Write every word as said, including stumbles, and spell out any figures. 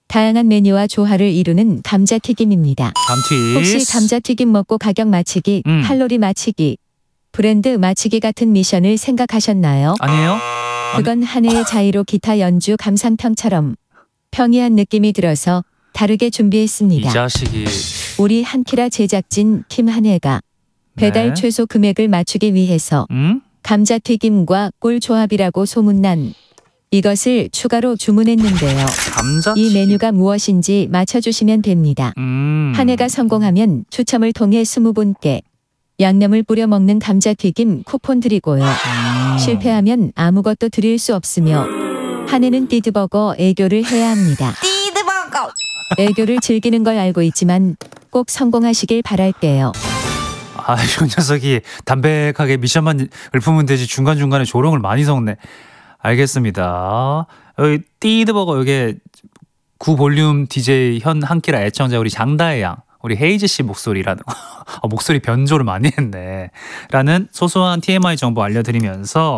다양한 메뉴와 조화를 이루는 감자튀김입니다. 감튀. 혹시 감자튀김 먹고 가격 맞히기, 음. 칼로리 맞히기, 브랜드 맞히기 같은 미션을 생각하셨나요? 아니에요? 그건 한 해의 자의로 기타 연주 감상평처럼 평이한 느낌이 들어서 다르게 이 준비했습니다. 자식이. 우리 한키라 제작진 팀 한해가 배달 네. 최소 금액을 맞추기 위해서 음? 감자튀김과 꿀 조합이라고 소문난 이것을 추가로 주문했는데요. 감자. 이 메뉴가 무엇인지 맞춰주시면 됩니다. 음. 한 해가 성공하면 추첨을 통해 스무 분께 양념을 뿌려 먹는 감자튀김 쿠폰 드리고요. 음. 실패하면 아무것도 드릴 수 없으며 한 해는 띠드버거 애교를 해야 합니다. 띠드버거. 애교를 즐기는 걸 알고 있지만 꼭 성공하시길 바랄게요. 아, 이 녀석이 담백하게 미션만 읊으면 되지 중간중간에 조롱을 많이 섞네. 알겠습니다. 여기 띠드버거 여기 구 볼륨 디제이 현 한키라 애청자 우리 장다혜 양, 우리 헤이즈 씨 목소리라는 거. 아, 목소리 변조를 많이 했네. 라는 소소한 티엠아이 정보 알려드리면서